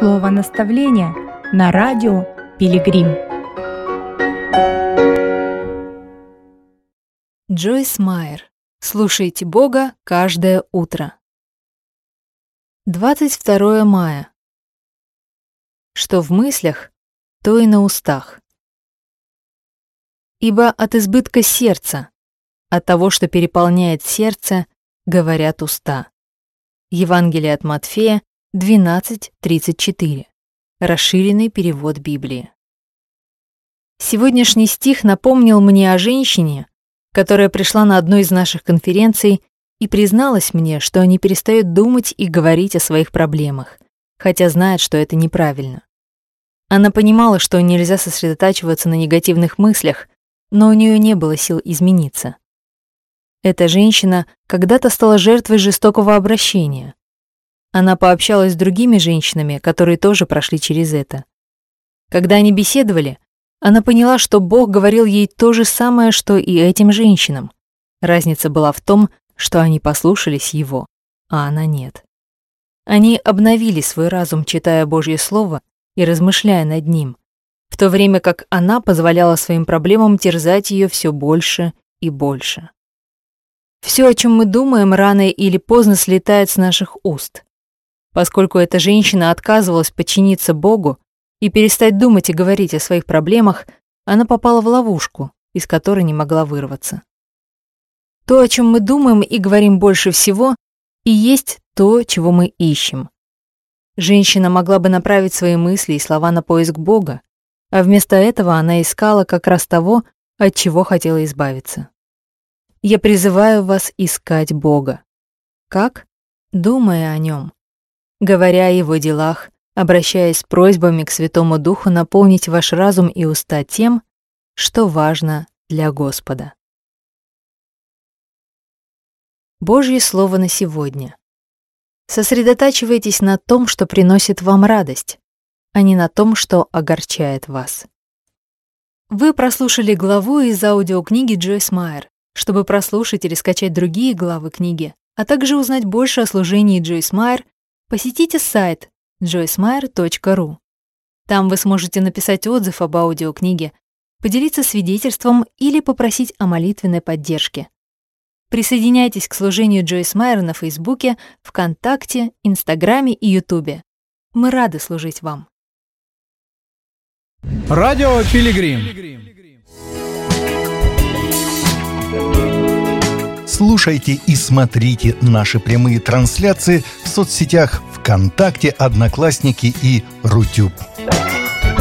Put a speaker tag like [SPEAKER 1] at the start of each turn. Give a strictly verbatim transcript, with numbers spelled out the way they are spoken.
[SPEAKER 1] Слово наставления на радио Пилигрим.
[SPEAKER 2] Джойс Майер. Слушайте Бога каждое утро. двадцать второе мая. Что в мыслях, то и на устах. Ибо от избытка сердца, от того, что переполняет сердце, говорят уста. Евангелие от Матфея двенадцать тридцать четыре. Расширенный перевод Библии. Сегодняшний стих напомнил мне о женщине, которая пришла на одну из наших конференций и призналась мне, что не перестает думать и говорить о своих проблемах, хотя знает, что это неправильно. Она понимала, что нельзя сосредотачиваться на негативных мыслях, но у нее не было сил измениться. Эта женщина когда-то стала жертвой жестокого обращения. Она пообщалась с другими женщинами, которые тоже прошли через это. Когда они беседовали, она поняла, что Бог говорил ей то же самое, что и этим женщинам. Разница была в том, что они послушались Его, а она нет. Они обновили свой разум, читая Божье Слово и размышляя над ним, в то время как она позволяла своим проблемам терзать ее все больше и больше. Все, о чем мы думаем, рано или поздно слетает с наших уст. Поскольку эта женщина отказывалась подчиниться Богу и перестать думать и говорить о своих проблемах, она попала в ловушку, из которой не могла вырваться. То, о чем мы думаем и говорим больше всего, и есть то, чего мы ищем. Женщина могла бы направить свои мысли и слова на поиск Бога, а вместо этого она искала как раз того, от чего хотела избавиться. Я призываю вас искать Бога. Как? Думая о Нем. Говоря о Его делах, обращаясь с просьбами к Святому Духу наполнить ваш разум и уста тем, что важно для Господа. Божье Слово на сегодня. Сосредотачивайтесь на том, что приносит вам радость, а не на том, что огорчает вас. Вы прослушали главу из аудиокниги Джойс Майер. Чтобы прослушать или скачать другие главы книги, а также узнать больше о служении Джойс Майер, посетите сайт джойс майер точка ру. Там вы сможете написать отзыв об аудиокниге, поделиться свидетельством или попросить о молитвенной поддержке. Присоединяйтесь к служению Джойс Майер на Фейсбуке, ВКонтакте, Инстаграме и Ютубе. Мы рады служить вам.
[SPEAKER 3] Радио Пилигрим.
[SPEAKER 4] Слушайте и смотрите наши прямые трансляции в соцсетях ВКонтакте, Одноклассники и Рутюб.